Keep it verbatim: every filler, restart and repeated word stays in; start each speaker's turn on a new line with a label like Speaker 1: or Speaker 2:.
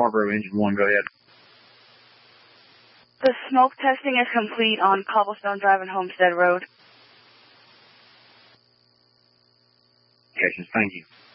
Speaker 1: Marlboro engine one. Go ahead.
Speaker 2: The smoke testing is complete on Cobblestone Drive and Homestead Road.
Speaker 1: Thank you.